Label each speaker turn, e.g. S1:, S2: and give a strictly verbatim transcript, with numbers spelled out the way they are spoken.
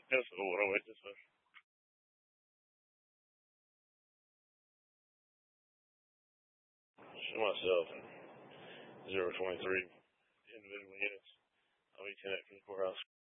S1: Yes, oh, what I wait this way. Show myself zero twenty three individual units. I'll be ten at from the courthouse.